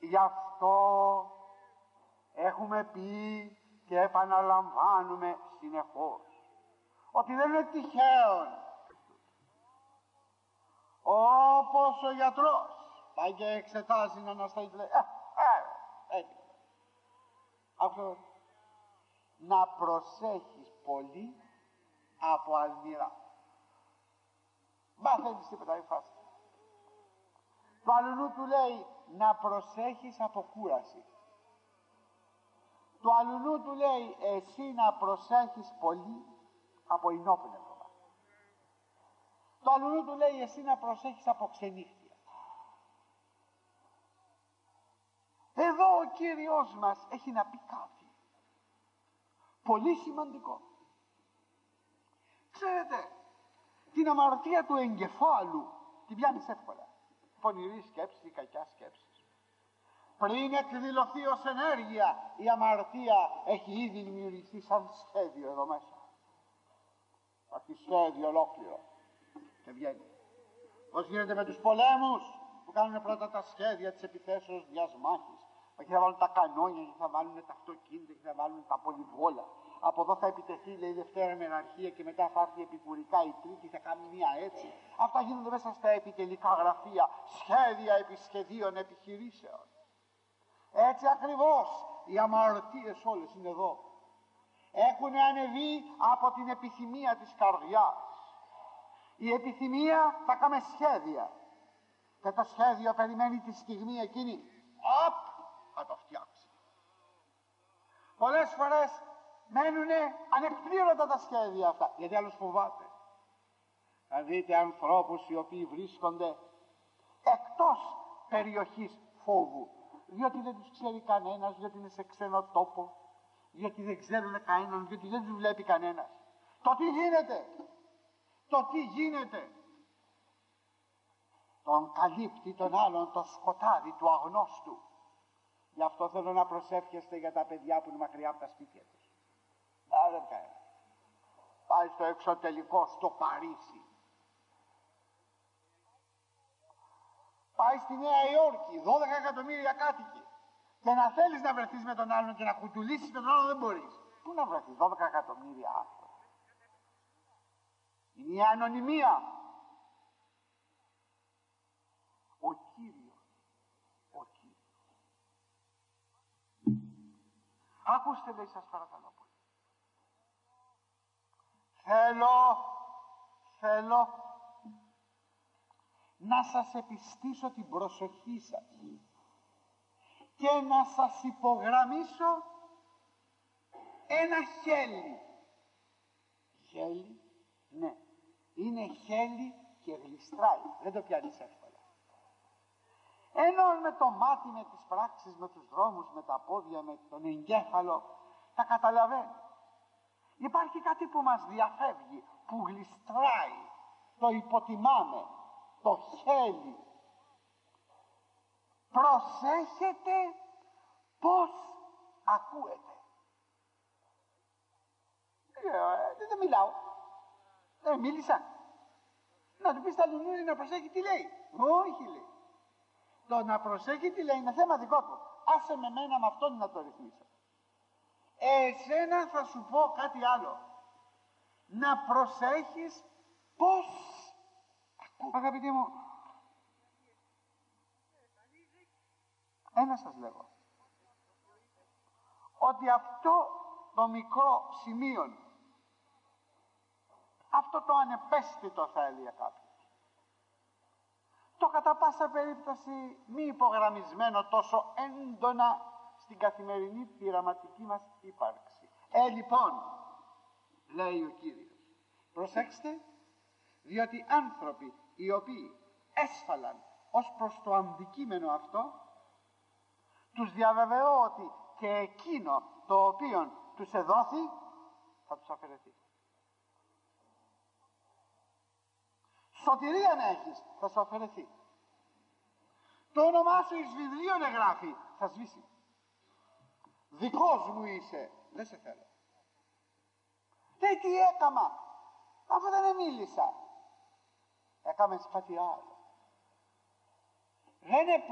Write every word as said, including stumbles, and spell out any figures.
Γι' αυτό έχουμε πει και επαναλαμβάνουμε συνεχώς ότι δεν είναι τυχαίο όπως ο γιατρός πάει και εξετάζει να ανασταίνει, λέει, ε, ε, αυτό να προσέχεις πολύ από αλμυρά. Μάθαινες τίποτα, η φάση. Το αλλού του λέει να προσέχεις από κούραση. Το αλλού του λέει εσύ να προσέχεις πολύ από ινόπνευμα. Το αλλού του λέει εσύ να προσέχεις από ξενύχτια. Εδώ ο Κύριος μας έχει να πει κάτι πολύ σημαντικό. Ξέρετε, την αμαρτία του εγκεφάλου την πιάνεις εύκολα. Πονηρή σκέψη ή κακιά σκέψη. Πριν εκδηλωθεί ως ενέργεια, η αμαρτία έχει ήδη δημιουργηθεί σαν σχέδιο εδώ μέσα. Αυτή σχέδιο ολόκληρο και βγαίνει. Πώς γίνεται με τους πολέμους που κάνουν πρώτα τα σχέδια της επιθέσεως μιας μάχης. Και θα βάλουν τα κανόνια και θα βάλουν τα αυτοκίνητα και θα βάλουν τα πολυβόλα. Από εδώ θα επιτεθεί, λέει, η Δευτέρα Μεναρχία και μετά θα έρθει επικουρικά η Τρίτη, θα κάνει μία έτσι. Αυτά γίνονται μέσα στα επιτελικά γραφεία, σχέδια επισχεδίων επιχειρήσεων. Έτσι ακριβώς οι αμαρτίες όλες είναι εδώ. Έχουν ανεβεί από την επιθυμία της καρδιάς. Η επιθυμία θα κάνει σχέδια και το σχέδιο περιμένει τη στιγμή εκείνη, οπ, θα το φτιάξει. Πολλές φορές μένουνε ανεκπλήρωτα τα σχέδια αυτά, γιατί άλλος φοβάται. Θα δείτε ανθρώπους οι οποίοι βρίσκονται εκτός περιοχής φόβου, διότι δεν τους ξέρει κανένας, διότι είναι σε ξένο τόπο, διότι δεν ξέρουν κανέναν, διότι δεν τους βλέπει κανένας. Το τι γίνεται, το τι γίνεται, τον καλύπτει τον άλλον το σκοτάδι του αγνώστου. Γι' αυτό θέλω να προσεύχεστε για τα παιδιά που είναι μακριά από τα σπίτια τους. Α, δεν κάνει. Πάει στο εξωτερικό, στο Παρίσι. Πάει στη Νέα Υόρκη, δώδεκα εκατομμύρια κάτοικοι. Και να θέλεις να βρεθείς με τον άλλον και να κουτουλήσεις τον άλλον δεν μπορείς. Πού να βρεθείς, δώδεκα εκατομμύρια άνθρωποι. Είναι η ανωνυμία. Ο Κύριος, ο Κύριος. Ακούστε, λέει, σας παρακαλώ πολύ. Θέλω, θέλω να σας επιστήσω την προσοχή σας και να σας υπογραμμίσω ένα χέλι. Χέλι, ναι, είναι χέλι και γλιστράει, δεν το πιάνεις εύκολα. Ενώ με το μάτι, με τις πράξεις, με τους δρόμους, με τα πόδια, με τον εγκέφαλο τα καταλαβαίνει. Υπάρχει κάτι που μας διαφεύγει, που γλιστράει, το υποτιμάμε, το χέλι. Προσέχετε πώς ακούετε. Ε, δεν μιλάω, δεν μίλησα. Να του πεις τα λουλούδι να προσέχει τι λέει. Όχι, λέει. Το να προσέχει τι λέει είναι θέμα δικό του. Άσε με μένα με αυτόν να το ρυθμίσω. Εσένα θα σου πω κάτι άλλο. Να προσέχεις πώς ακού. Αγαπητοί μου, ένα σας λέγω, ότι αυτό το μικρό σημείο, αυτό το ανεπαίσθητο θα έλεγε κάποιος, το κατά πάσα περίπτωση μη υπογραμμισμένο τόσο έντονα στην καθημερινή πειραματική μας ύπαρξη. Ε, λοιπόν, λέει ο Κύριος, προσέξτε, διότι άνθρωποι οι οποίοι έσφαλαν ως προς το αντικείμενο αυτό, τους διαβεβαιώ ότι και εκείνο το οποίο τους εδόθη θα τους αφαιρεθεί. Σωτηρία να έχεις, θα σου αφαιρεθεί. Το όνομά σου εις βιβλίων εγγράφει, θα σβήσει. Δικός μου είσαι, δεν σε θέλω. Λέει, τι έκαμα, αφού δεν μίλησα. Έκαμες κάτι άλλο. Δεν